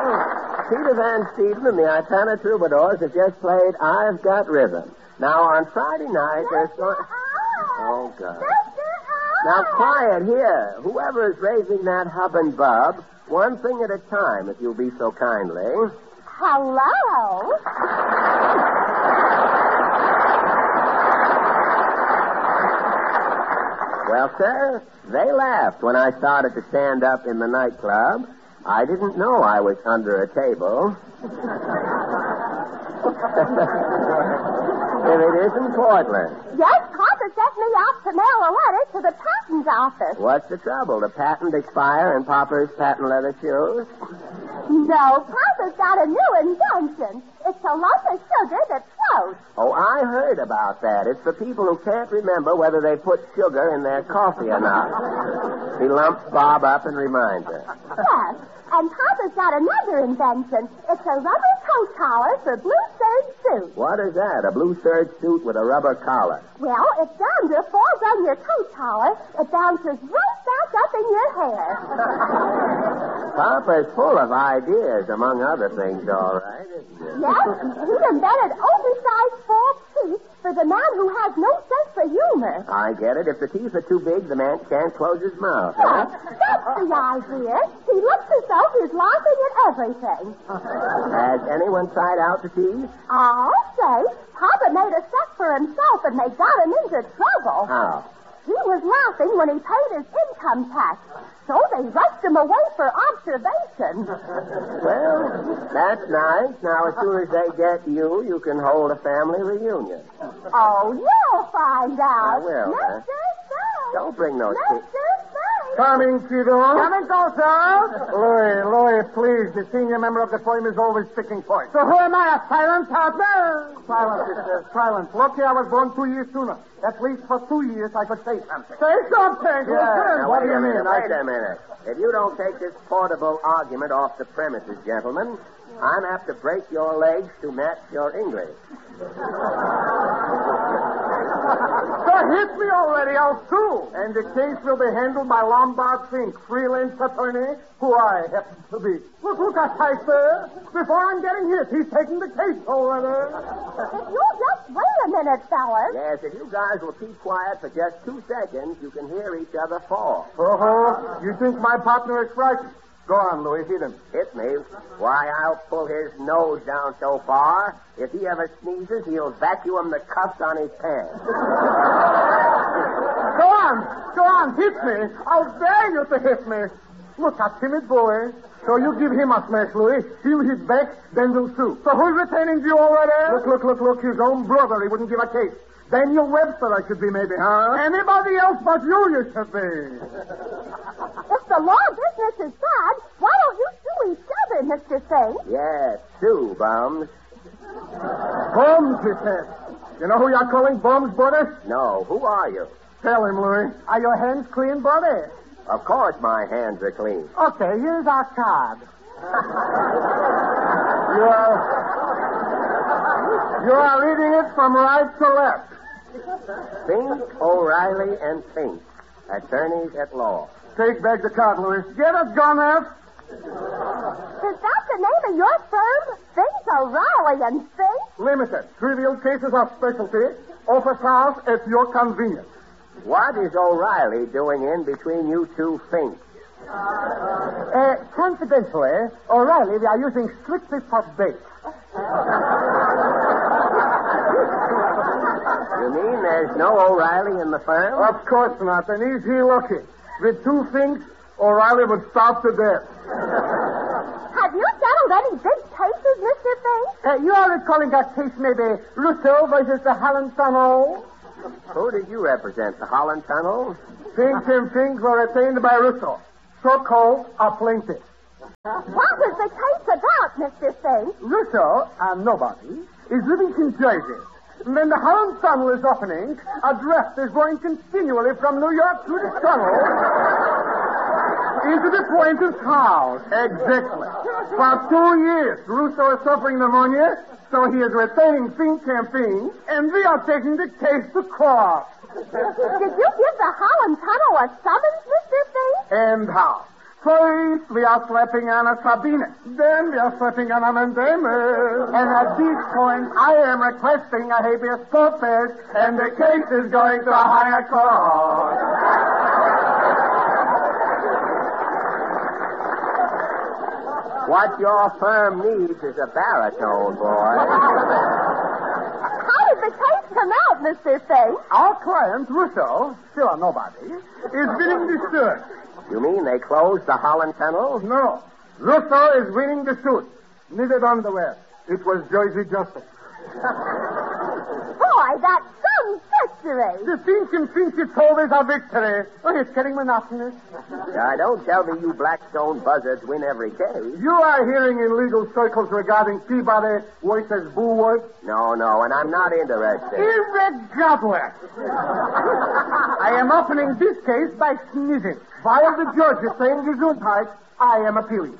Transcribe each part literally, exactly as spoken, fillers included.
Well, Peter Van Steeden and the Ipana Troubadours have just played I've Got Rhythm. Now, on Friday night, there's going... Oh, God. Now, quiet here. Whoever is raising that hub and bub, one thing at a time, if you'll be so kindly. Hello. Well, sir, they laughed when I started to stand up in the nightclub. I didn't know I was under a table. If it isn't Portland. Yes, Papa sent me out to mail a letter to the patent office. What's the trouble? The patent expire in Papa's patent leather shoes? No, Papa's got a new invention. It's a lump of sugar that floats. Oh, I heard about that. It's for people who can't remember whether they put sugar in their coffee or not. He lumps Bob up and reminds her. Yes, and Papa's got another invention. It's a rubber coat collar for blue serge suit. What is that, a blue serge suit with a rubber collar? Well, if dander falls on your coat collar, it bounces right back up in your hair. Papa's full of ideas, among other things, all right, isn't he? Yes, he invented oversized false teeth for the man who has no sense for humor. I get it. If the teeth are too big, the man can't close his mouth. Yes, Huh? that's the idea. He looks as though he's laughing at everything. Has anyone tried out the teeth? I'll say, Papa made a set for himself and they got him into trouble. How? He was laughing when he paid his income tax, so they rushed him away for observation. Well, that's nice. Now, as soon as they get you, you can hold a family reunion. Oh, you'll find out. I will, huh? Mister Spade. Don't bring those Mister teeth. Spade. Coming, Tito. Come and go, sir. Louis, Louis, please. The senior member of the firm is always sticking points. So who am I, a silent partner? Silence, sister, silence. Lucky I was born two years sooner. At least for two years I could say something. Say something. Now, What wait do you a minute, mean? I- Wait a minute. If you don't take this portable argument off the premises, gentlemen, I'm apt to break your legs to match your English. So hit me already, I'll sue. And the case will be handled by Lombard Fink, freelance attorney, who I happen to be. Look, look, I say, sir. Before I'm getting hit, he's taking the case already. If you'll just wait a minute, fellas. Yes, if you guys will keep quiet for just two seconds, you can hear each other fall. Oh, you think my partner is frightened? Go on, Louis, hit him. Hit me. Why, I'll pull his nose down so far, if he ever sneezes, he'll vacuum the cuffs on his pants. Go on, go on, hit me. I'll dare you to hit me. Look, a timid boy. So you give him a smash, Louis. He'll hit back, then we'll sue. So who's retaining you already? Look, look, look, look, his own brother. He wouldn't give a case. Daniel Webster, I should be, maybe, huh? Anybody else but you, you should be. If the law business is bad, why don't you sue each other, Mister Fink? Yes, two bums. Bombs, he said. You know who you're calling Bombs, brother? No, who are you? Tell him, Louis. Are your hands clean, brother? Of course my hands are clean. Okay, here's our card. You are... You are reading it from right to left. Fink, O'Reilly, and Fink, attorneys at law. Take back the card, Louis. Get it, Gunner. Is that the name of your firm? Fink, O'Reilly, and Fink? Limited. Trivial cases of specialty. Office hours at your convenience. What is O'Reilly doing in between you two Finks? Uh, confidentially, O'Reilly, we are using strictly for bait. You mean there's no O'Reilly in the firm? Of course not. And is he lucky? With two Finks, O'Reilly would starve to death. Have you settled any big cases, Mister Fink? Uh, you are recalling that case, maybe, Russo versus the Holland Tunnel? Who did you represent, the Holland Tunnel? Fink and Fink were retained by Russo, so-called a plaintiff. What was the case about, Mister Fink? Russo, a nobody, is living in Jersey. When the Holland Tunnel is opening, a draft is going continually from New York through the tunnel into the plaintiff's house. Exactly. For two years, Russo is suffering pneumonia, so he is retaining Fink campaign, and we are taking the case to court. Did you give the Holland Tunnel a summons, Mister Fink? And how? First, we are slapping Anna Sabine. Then we are slapping Anna Mendeme. And at this point, I am requesting a habeas corpus, and the case is going to a higher court. What your firm needs is a baritone, boy. How did the case come out, Mister Fink? Our client, Russo, still a nobody, is winning the suit. You mean they closed the Holland Tunnel? No. Russo is winning the suit. Needed underwear. It was Jersey Justice. Boy, that's some victory. The thinking thinks it's always a victory. Oh, it's getting monotonous. Now, don't tell me you Blackstone buzzards win every case. You are hearing in legal circles regarding Peabody versus Bulworth? No, no, and I'm not interested. Irregardless. I am opening this case by sneezing. While the judge is saying Gesundheit, I am appealing.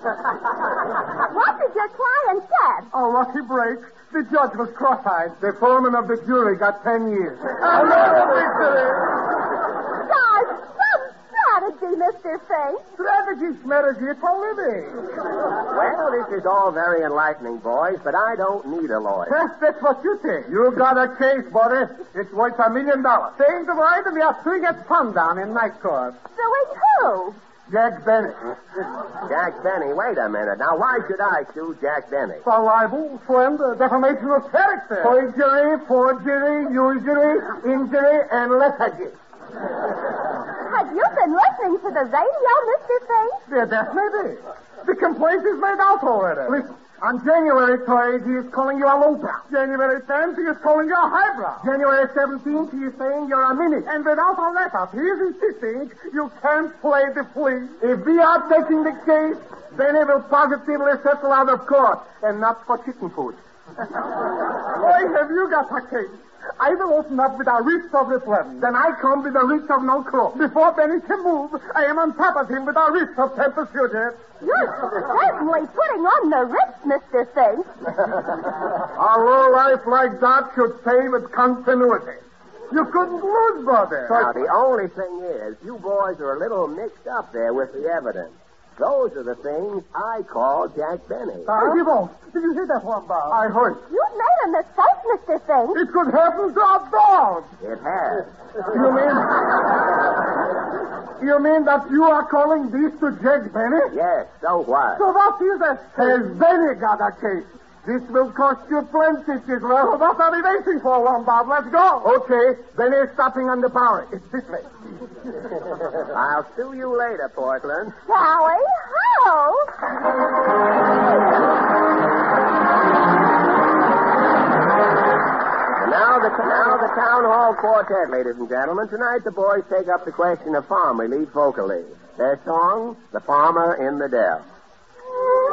What did your client say? A lucky break. The judge was cross-eyed. The foreman of the jury got ten years. Another victory. Gosh, some strategy, Mister Fink. Strategy, strategy, it's a living. Well, this is all very enlightening, boys, but I don't need a lawyer. Yes, that's what you say. You got a case, buddy. It's worth a million dollars. Saying the word, we are suing at sundown in night court. Suing who? Jack Bennett. Jack Benny, wait a minute. Now, why should I sue Jack Benny? For libel, friend, uh, defamation of character. Perjury, forgery, usury, injury, and lethargy. Have you been listening to the radio, Mister Fink? Yeah, definitely. The complaint is made out already. Listen, on January third, he is calling you a low-brow. January tenth, he is calling you a highbrow. January seventeenth, he is saying you're a mini. And without a let-up, he is insisting you can't play the flea. If we are taking the case, then it will positively settle out of court, and not for chicken food. Why have you got a case? I will open up with a writ of replevin. Then I come with a writ of no crow. Before Benny can move, I am on top of him with a writ of temper fugitive. You're certainly putting on the wrist, Mister Fink. A low life like that should pay with continuity. You couldn't lose, brother. Now, the only thing is, you boys are a little mixed up there with the evidence. Those are the things I call Jack Benny. Huh? Did you, Did you hear that one, Bob? I heard. You made a mistake, Mister Fink. It could happen to a dog. It has. You mean... You mean that you are calling this to Jack Benny? Yes, so what? So what is it? Has Benny got a case? This will cost you plenty, Chisler. What are we waiting for, Lombard? Let's go. Okay, Benny is stopping on the power. It's this way. I'll sue you later, Portland. Shall we? Ho! And now the, now the Town Hall Quartet, ladies and gentlemen. Tonight the boys take up the question of farm relief vocally. Their song, The Farmer in the Dell.